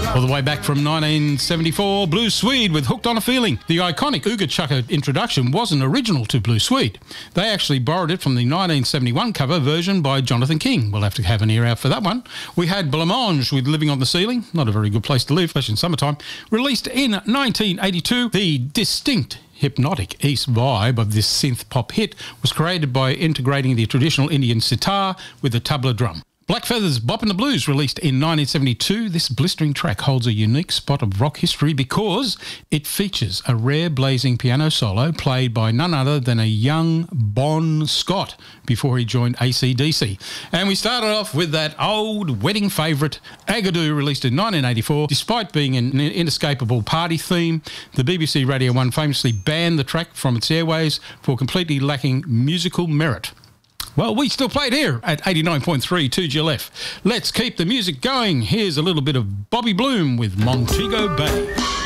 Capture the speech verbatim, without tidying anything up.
All the way back from nineteen seventy-four, Blue Swede with Hooked on a Feeling. The iconic Ooga Chukka introduction wasn't original to Blue Swede. They actually borrowed it from the nineteen seventy-one cover version by Jonathan King. We'll have to have an ear out for that one. We had Blancmange with Living on the Ceiling, not a very good place to live, especially in summertime. Released in nineteen eighty-two, the distinct hypnotic East vibe of this synth pop hit was created by integrating the traditional Indian sitar with the tabla drum. Black Feathers Boppin' the Blues, released in nineteen seventy-two. This blistering track holds a unique spot of rock history because it features a rare blazing piano solo played by none other than a young Bon Scott before he joined A C D C. And we started off with that old wedding favourite, Agadoo, released in nineteen eighty-four. Despite being an inescapable party theme, the B B C Radio one famously banned the track from its airways for completely lacking musical merit. Well, we still play it here at eighty-nine point three two G L F. Let's keep the music going. Here's a little bit of Bobby Bloom with Montego Bay.